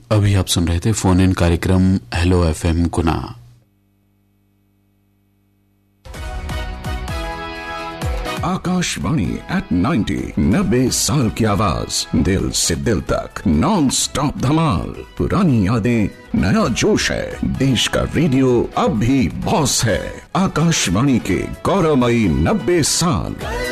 अभी आप सुन रहे थे फोन इन कार्यक्रम हेलो एफएम गुना। आकाशवाणी एट 90 साल की आवाज, दिल से दिल तक नॉन स्टॉप धमाल। पुरानी यादें, नया जोश है, देश का रेडियो अब भी बॉस है। आकाशवाणी के गौरवमयी 90 साल।